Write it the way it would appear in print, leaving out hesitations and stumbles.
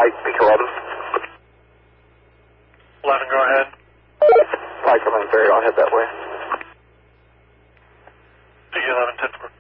Mike, peak 11. 11, go ahead. Mike, I'm in Barry, I'll head that way. Peak 11, 10 4.